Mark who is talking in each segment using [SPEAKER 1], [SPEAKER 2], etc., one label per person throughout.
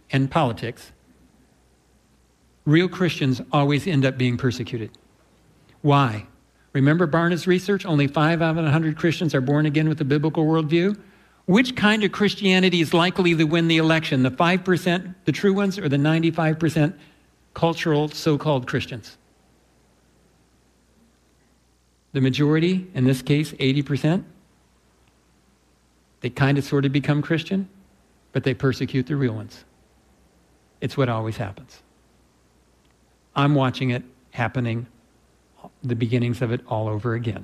[SPEAKER 1] and politics, real Christians always end up being persecuted. Why? Remember Barna's research? Only 5 out of 100 Christians are born again with a biblical worldview. Which kind of Christianity is likely to win the election? The 5%, the true ones, or the 95% cultural so-called Christians? The majority, in this case, 80%, they kind of sort of become Christian, but they persecute the real ones. It's what always happens. I'm watching it happening, the beginnings of it all over again.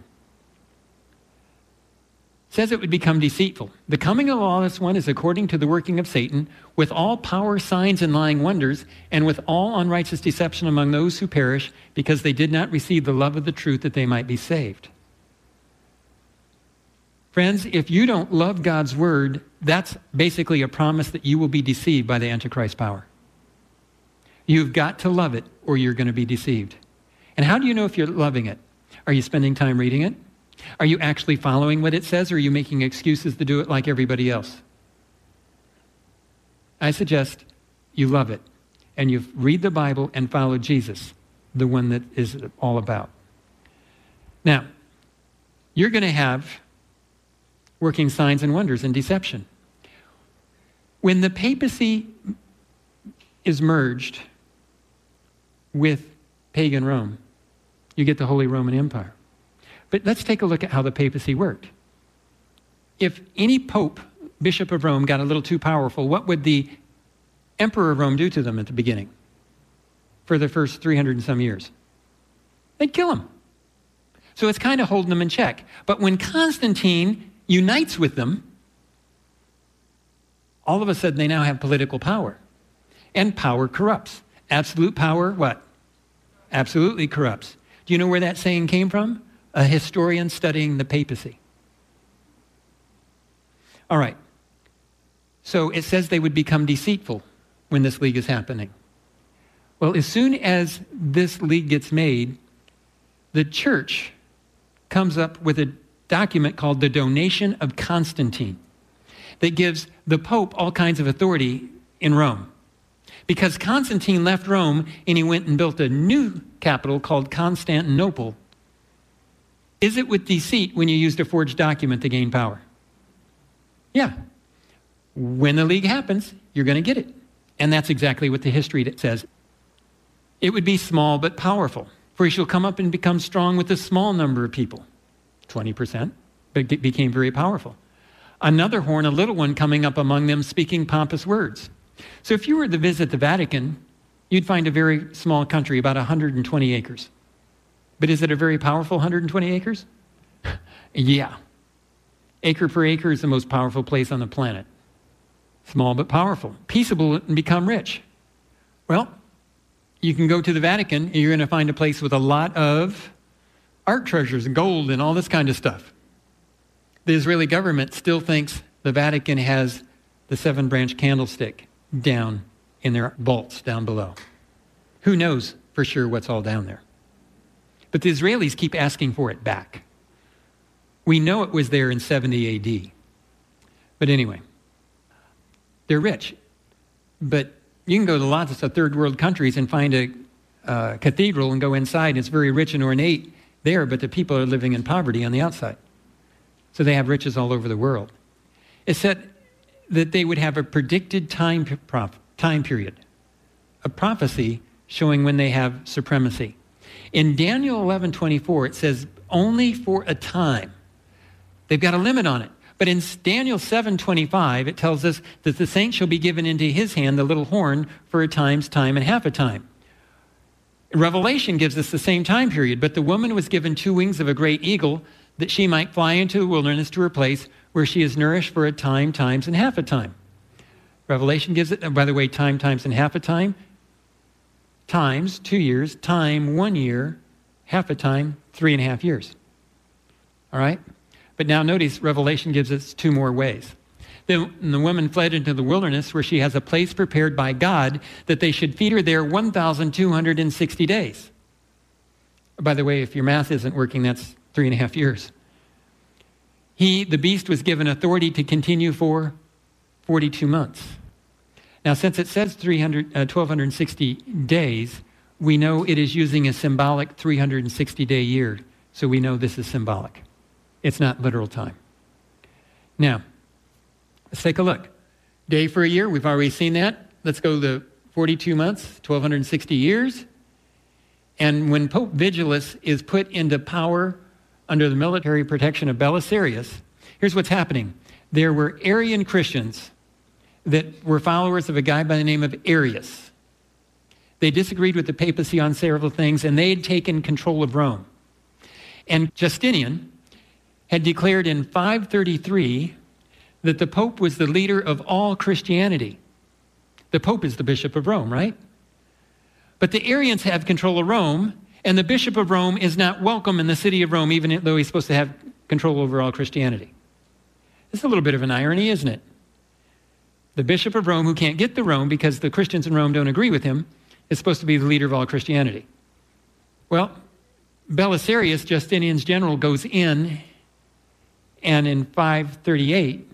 [SPEAKER 1] It says it would become deceitful. The coming of the lawless one is according to the working of Satan, with all power, signs, and lying wonders, and with all unrighteous deception among those who perish, because they did not receive the love of the truth that they might be saved. Friends, if you don't love God's word, that's basically a promise that you will be deceived by the Antichrist power. You've got to love it, or you're going to be deceived. And how do you know if you're loving it? Are you spending time reading it? Are you actually following what it says, or are you making excuses to do it like everybody else? I suggest you love it, and you read the Bible and follow Jesus, the one that is all about. Now, you're going to have working signs and wonders and deception. When the papacy is merged with pagan Rome, you get the Holy Roman Empire. But let's take a look at how the papacy worked. If any pope, bishop of Rome, got a little too powerful, what would the emperor of Rome do to them at the beginning for the first 300 and some years? They'd kill him. So it's kind of holding them in check. But when Constantine unites with them, all of a sudden they now have political power. And power corrupts. Absolute power, what? Absolutely corrupts. Do you know where that saying came from? A historian studying the papacy. All right. So it says they would become deceitful when this league is happening. Well, as soon as this league gets made, the church comes up with a document called the Donation of Constantine that gives the Pope all kinds of authority in Rome. Because Constantine left Rome and he went and built a new capital called Constantinople. Is it with deceit when you used a forged document to gain power? Yeah. When the league happens, you're going to get it. And that's exactly what the history says. It would be small but powerful, for he shall come up and become strong with a small number of people. 20%, but it became very powerful. Another horn, a little one coming up among them, speaking pompous words. So if you were to visit the Vatican, you'd find a very small country, about 120 acres. But is it a very powerful 120 acres? Yeah. Acre per acre is the most powerful place on the planet. Small but powerful. Peaceable and become rich. Well, you can go to the Vatican and you're going to find a place with a lot of art treasures and gold and all this kind of stuff. The Israeli government still thinks the Vatican has the 7-branch candlestick down in their vaults down below. Who knows for sure what's all down there? But the Israelis keep asking for it back. We know it was there in 70 AD. But anyway, they're rich. But you can go to lots of third world countries and find a cathedral and go inside, and it's very rich and ornate there, but the people are living in poverty on the outside. So they have riches all over the world. It said that they would have a predicted time period, a prophecy showing when they have supremacy. In Daniel 11:24, it says only for a time. They've got a limit on it. But in Daniel 7:25, it tells us that the saint shall be given into his hand the little horn for a time's time and half a time. Revelation gives us the same time period, but the woman was given 2 wings of a great eagle that she might fly into the wilderness to her place where she is nourished for a time, times, and half a time. Revelation gives it, by the way, time, times, and half a time. Times, 2 years. Time, 1 year. Half a time, 3.5 years. All right? But now notice, Revelation gives us 2 more ways. Then the woman fled into the wilderness where she has a place prepared by God that they should feed her there 1,260 days. By the way, if your math isn't working, that's 3.5 years. The beast, was given authority to continue for 42 months. Now, since it says 1,260 days, we know it is using a symbolic 360-day year. So we know this is symbolic. It's not literal time. Now, let's take a look. Day for a year, we've already seen that. Let's go to 42 months, 1,260 years. And when Pope Vigilus is put into power under the military protection of Belisarius, here's what's happening. There were Arian Christians that were followers of a guy by the name of Arius. They disagreed with the papacy on several things, and they had taken control of Rome. And Justinian had declared in 533 that the Pope was the leader of all Christianity. The Pope is the Bishop of Rome, right? But the Arians have control of Rome, and the Bishop of Rome is not welcome in the city of Rome, even though he's supposed to have control over all Christianity. It's a little bit of an irony, isn't it? The Bishop of Rome, who can't get to Rome because the Christians in Rome don't agree with him, is supposed to be the leader of all Christianity. Well, Belisarius, Justinian's general, goes in and in 538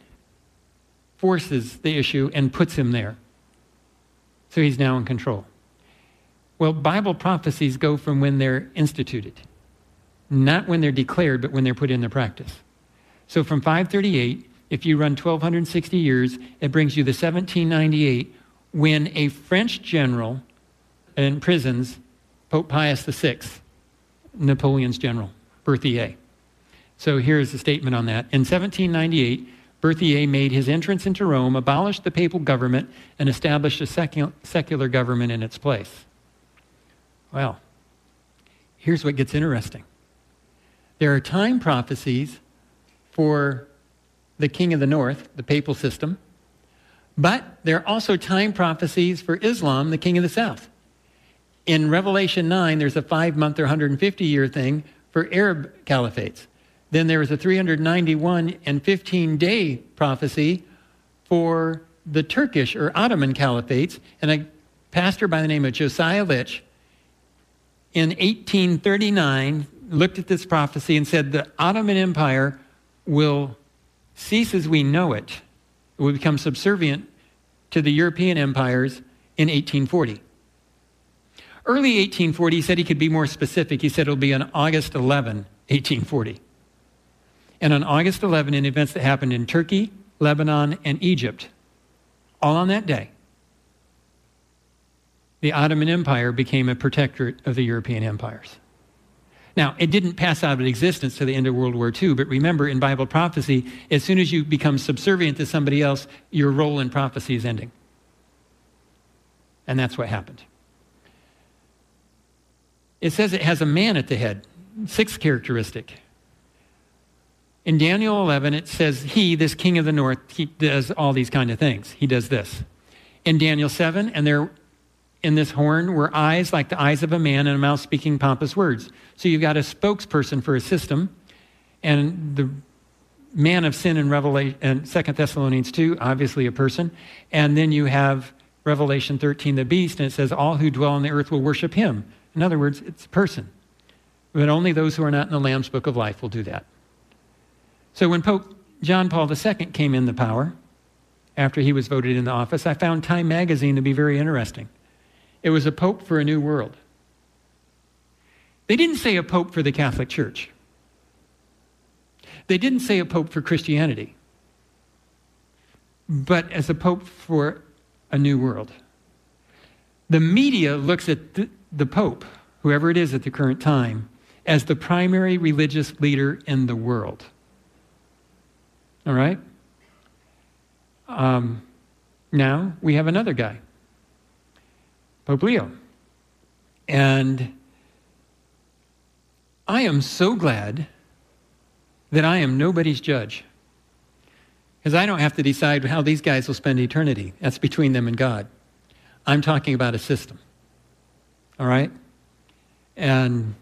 [SPEAKER 1] forces the issue and puts him there. So he's now in control. Well, Bible prophecies go from when they're instituted, not when they're declared, but when they're put into practice. So from 538, if you run 1,260 years, it brings you to 1798, when a French general imprisons Pope Pius VI, Napoleon's general, Berthier. So here's the statement on that. In 1798, Berthier made his entrance into Rome, abolished the papal government, and established a secular government in its place. Well, here's what gets interesting. There are time prophecies for the king of the north, the papal system, but there are also time prophecies for Islam, the king of the south. In Revelation 9, there's a 5-month or 150-year thing for Arab caliphates. Then there was a 391 and 15-day prophecy for the Turkish or Ottoman caliphates. And a pastor by the name of Josiah Litch in 1839 looked at this prophecy and said the Ottoman Empire will cease as we know it. It will become subservient to the European empires in 1840. Early 1840, he said he could be more specific. He said it'll be on August 11, 1840. And on August 11, in events that happened in Turkey, Lebanon, and Egypt, all on that day, the Ottoman Empire became a protectorate of the European empires. Now, it didn't pass out of existence to the end of World War II, but remember, in Bible prophecy, as soon as you become subservient to somebody else, your role in prophecy is ending. And that's what happened. It says it has a man at the head, 6th characteristic. In Daniel 11, it says he, this king of the north, he does all these kind of things. He does this. In Daniel 7, and there in this horn were eyes like the eyes of a man and a mouth speaking pompous words. So you've got a spokesperson for a system, and the man of sin in Revelation and 2 Thessalonians 2, obviously a person. And then you have Revelation 13, the beast, and it says all who dwell on the earth will worship him. In other words, it's a person. But only those who are not in the Lamb's Book of Life will do that. So when Pope John Paul II came into power, after he was voted into office, I found Time magazine to be very interesting. It was a pope for a new world. They didn't say a pope for the Catholic Church. They didn't say a pope for Christianity, but as a pope for a new world. The media looks at the pope, whoever it is at the current time, as the primary religious leader in the world. All right? Now we have another guy, Pope Leo. And I am so glad that I am nobody's judge, because I don't have to decide how these guys will spend eternity. That's between them and God. I'm talking about a system. All right? And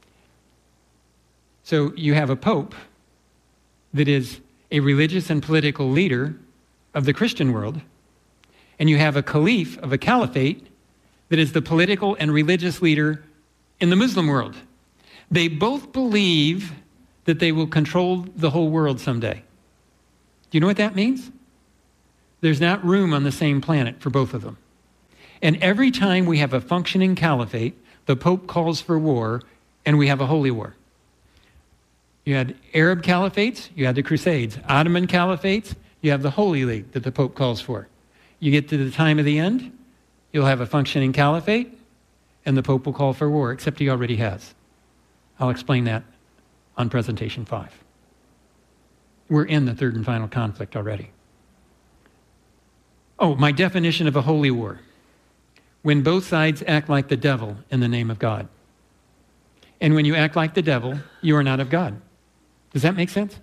[SPEAKER 1] so you have a pope that is a religious and political leader of the Christian world, and you have a caliph of a caliphate that is the political and religious leader in the Muslim world. They both believe that they will control the whole world someday. Do you know what that means? There's not room on the same planet for both of them. And every time we have a functioning caliphate, the Pope calls for war, and we have a holy war. You had Arab caliphates, you had the Crusades. Ottoman caliphates, you have the Holy League that the Pope calls for. You get to the time of the end, you'll have a functioning caliphate, and the Pope will call for war, except he already has. I'll explain that on presentation 5. We're in the third and final conflict already. Oh, my definition of a holy war. When both sides act like the devil in the name of God. And when you act like the devil, you are not of God. Does that make sense?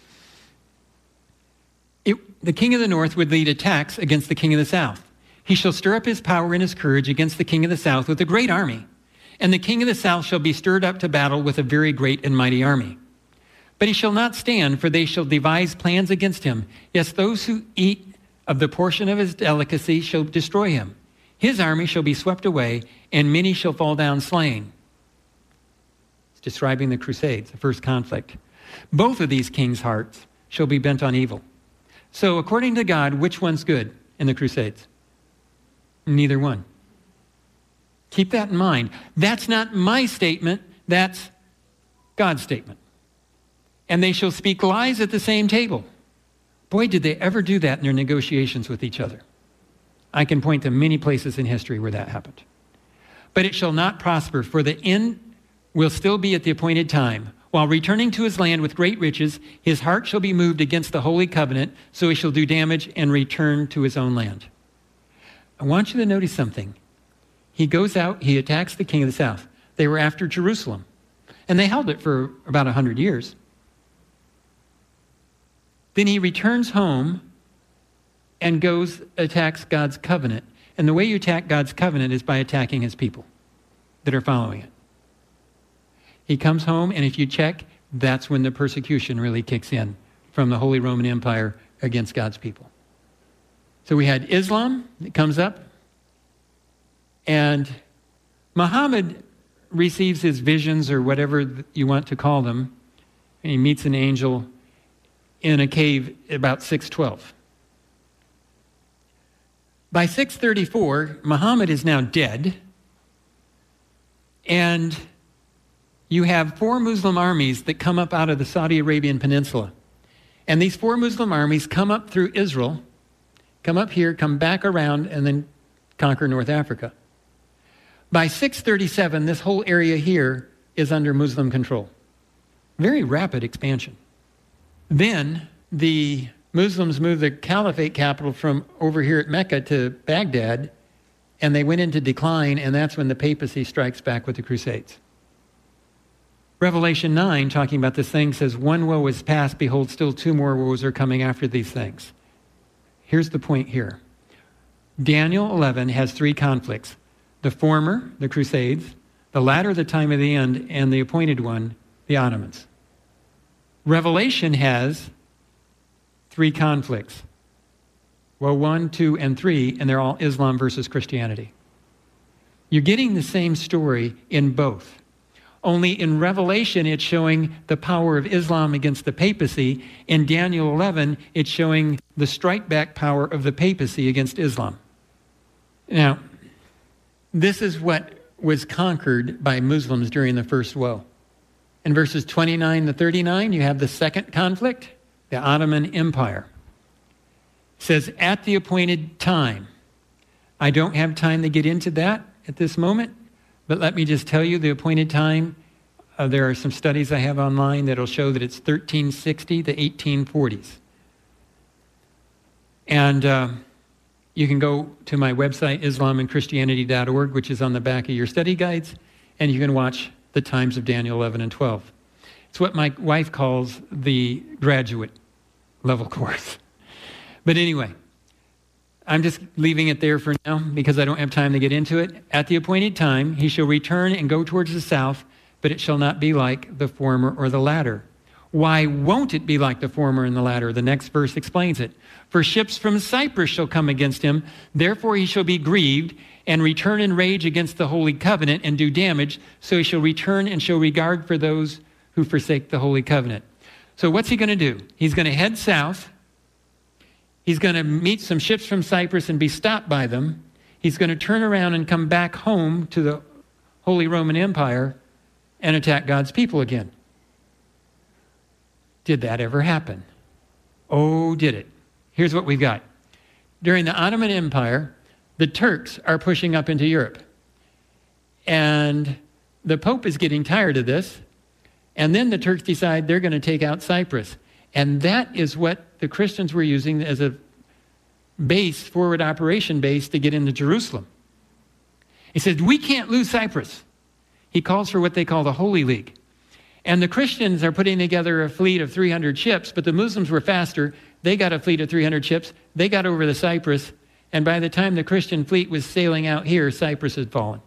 [SPEAKER 1] The king of the north would lead attacks against the king of the south. He shall stir up his power and his courage against the king of the south with a great army. And the king of the south shall be stirred up to battle with a very great and mighty army. But he shall not stand, for they shall devise plans against him. Yes, those who eat of the portion of his delicacy shall destroy him. His army shall be swept away, and many shall fall down slain. It's describing the Crusades, the first conflict. Both of these kings' hearts shall be bent on evil. So according to God, which one's good in the Crusades? Neither one. Keep that in mind. That's not my statement. That's God's statement. And they shall speak lies at the same table. Boy, did they ever do that in their negotiations with each other. I can point to many places in history where that happened. But it shall not prosper, for the end will still be at the appointed time. While returning to his land with great riches, his heart shall be moved against the holy covenant, so he shall do damage and return to his own land. I want you to notice something. He goes out, he attacks the king of the south. They were after Jerusalem, and they held it for about 100 years. Then he returns home and attacks God's covenant. And the way you attack God's covenant is by attacking his people that are following it. He comes home, and if you check, that's when the persecution really kicks in from the Holy Roman Empire against God's people. So we had Islam that comes up, and Muhammad receives his visions, or whatever you want to call them, and he meets an angel in a cave about 612. By 634, Muhammad is now dead, and you have 4 Muslim armies that come up out of the Saudi Arabian Peninsula. And these 4 Muslim armies come up through Israel, come up here, come back around, and then conquer North Africa. By 637, this whole area here is under Muslim control. Very rapid expansion. Then the Muslims moved the caliphate capital from over here at Mecca to Baghdad, and they went into decline, and that's when the papacy strikes back with the Crusades. Revelation 9, talking about this thing, says, "One woe is past, behold, still 2 more woes are coming after these things." Here's the point here. Daniel 11 has 3 conflicts. The former, the Crusades, the latter, the time of the end, and the appointed one, the Ottomans. Revelation has 3 conflicts. Well, 1, 2, and 3, and they're all Islam versus Christianity. You're getting the same story in both. Only in Revelation, it's showing the power of Islam against the papacy. In Daniel 11, it's showing the strike back power of the papacy against Islam. Now, this is what was conquered by Muslims during the first woe. In verses 29 to 39, you have the second conflict, the Ottoman Empire. It says, at the appointed time. I don't have time to get into that at this moment, but let me just tell you the appointed time. There are some studies I have online that will show that it's 1360 to 1840s. And you can go to my website, islamandchristianity.org, which is on the back of your study guides, and you can watch the times of Daniel 11 and 12. It's what my wife calls the graduate level course. But anyway, I'm just leaving it there for now because I don't have time to get into it. At the appointed time, he shall return and go towards the south, but it shall not be like the former or the latter. Why won't it be like the former and the latter? The next verse explains it. For ships from Cyprus shall come against him, therefore he shall be grieved and return in rage against the holy covenant and do damage, so he shall return and show regard for those who forsake the holy covenant. So what's he going to do? He's going to head south. He's going to meet some ships from Cyprus and be stopped by them. He's going to turn around and come back home to the Holy Roman Empire and attack God's people again. Did that ever happen? Oh, did it? Here's what we've got. During the Ottoman Empire, the Turks are pushing up into Europe. And the Pope is getting tired of this. And then the Turks decide they're going to take out Cyprus. And that is what the Christians were using as a base, forward operation base, to get into Jerusalem. He says, we can't lose Cyprus. He calls for what they call the Holy League. And the Christians are putting together a fleet of 300 ships, but the Muslims were faster. They got a fleet of 300 ships. They got over the Cyprus. And by the time the Christian fleet was sailing out here, Cyprus had fallen.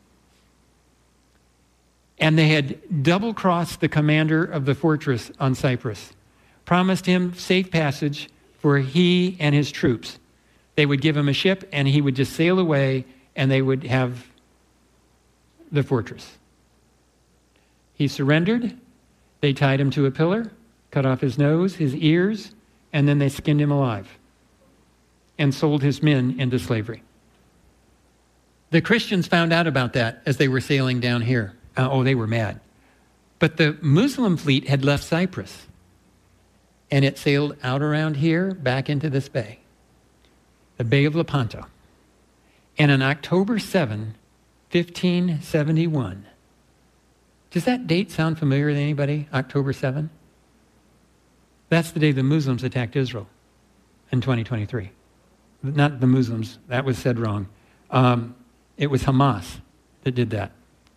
[SPEAKER 1] And they had double-crossed the commander of the fortress on Cyprus, promised him safe passage for he and his troops. They would give him a ship, and he would just sail away, and they would have the fortress. He surrendered. They tied him to a pillar, cut off his nose, his ears, and then they skinned him alive and sold his men into slavery. The Christians found out about that as they were sailing down here. They were mad. But the Muslim fleet had left Cyprus, and it sailed out around here back into this bay, the Bay of Lepanto. And on October 7, 1571, does that date sound familiar to anybody, October 7? That's the day the Muslims attacked Israel in 2023. Not the Muslims, that was said wrong. It was Hamas that did that.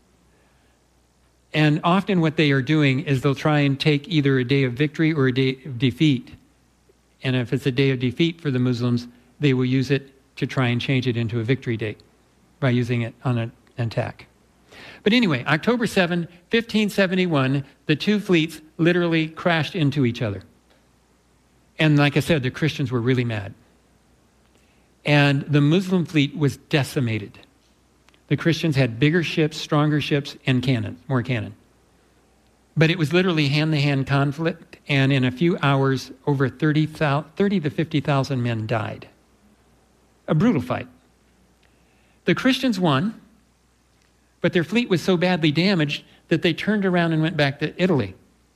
[SPEAKER 1] And often what they are doing is they'll try and take either a day of victory or a day of defeat. And if it's a day of defeat for the Muslims, they will use it to try and change it into a victory date by using it on an attack. But anyway, October 7, 1571, the two fleets literally crashed into each other. And like I said, the Christians were really mad. And the Muslim fleet was decimated. The Christians had bigger ships, stronger ships, and cannon, more cannon. But it was literally hand-to-hand conflict, and in a few hours, over 30 to 50,000 men died. A brutal fight. The Christians won, but their fleet was so badly damaged that they turned around and went back to Italy.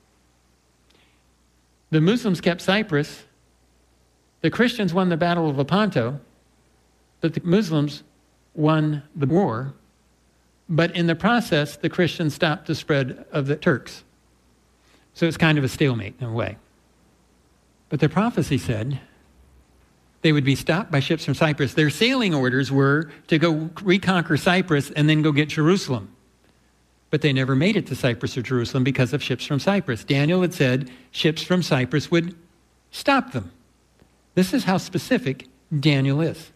[SPEAKER 1] The Muslims kept Cyprus. The Christians won the Battle of Lepanto, but the Muslims won the war. But in the process, the Christians stopped the spread of the Turks. So it's kind of a stalemate in a way. But the prophecy said they would be stopped by ships from Cyprus. Their sailing orders were to go reconquer Cyprus and then go get Jerusalem. But they never made it to Cyprus or Jerusalem because of ships from Cyprus. Daniel had said ships from Cyprus would stop them. This is how specific Daniel is.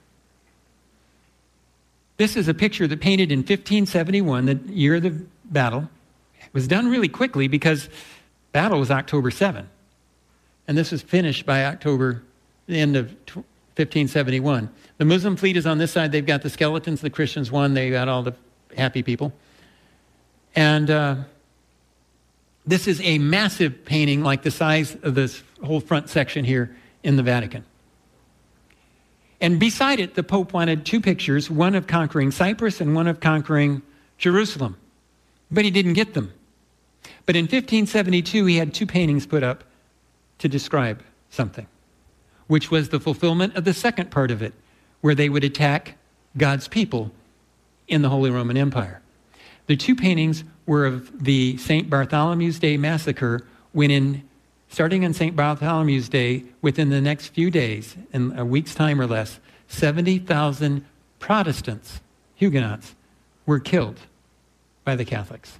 [SPEAKER 1] This is a picture that painted in 1571, the year of the battle. It was done really quickly because battle was October 7. And this was finished by October, the end of 1571. The Muslim fleet is on this side. They've got the skeletons. The Christians won. They got all the happy people. And this is a massive painting, like the size of this whole front section here in the Vatican. And beside it, the Pope wanted two pictures, one of conquering Cyprus and one of conquering Jerusalem. But he didn't get them. But in 1572, he had two paintings put up to describe something, which was the fulfillment of the second part of it, where they would attack God's people in the Holy Roman Empire. The two paintings were of the St. Bartholomew's Day massacre, when starting on St. Bartholomew's Day, within the next few days, in a week's time or less, 70,000 Protestants, Huguenots, were killed by the Catholics.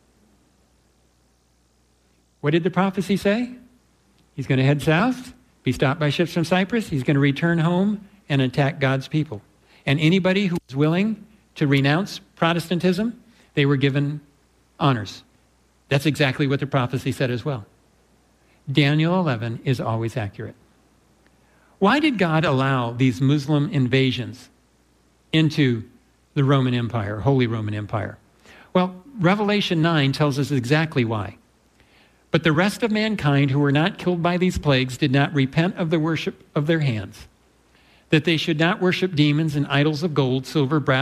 [SPEAKER 1] What did the prophecy say? He's going to head south, be stopped by ships from Cyprus. He's going to return home and attack God's people. And anybody who was willing to renounce Protestantism, they were given honors. That's exactly what the prophecy said as well. Daniel 11 is always accurate. Why did God allow these Muslim invasions into the Roman Empire, Holy Roman Empire? Well, Revelation 9 tells us exactly why. But the rest of mankind who were not killed by these plagues did not repent of the worship of their hands, that they should not worship demons and idols of gold, silver, brass,